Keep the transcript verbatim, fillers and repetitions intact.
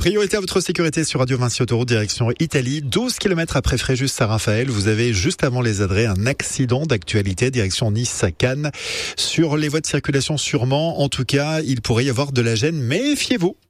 Priorité à votre sécurité sur Radio Vinci Autoroute, direction Italie. douze kilomètres après Fréjus-Saint-Raphaël, vous avez juste avant les Adrets un accident d'actualité, direction Nice-Cannes. Sur les voies de circulation sûrement, en tout cas, il pourrait y avoir de la gêne, méfiez-vous.